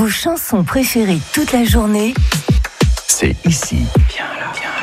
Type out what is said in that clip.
chansons préférées toute la journée, c'est ici. Viens là, viens là.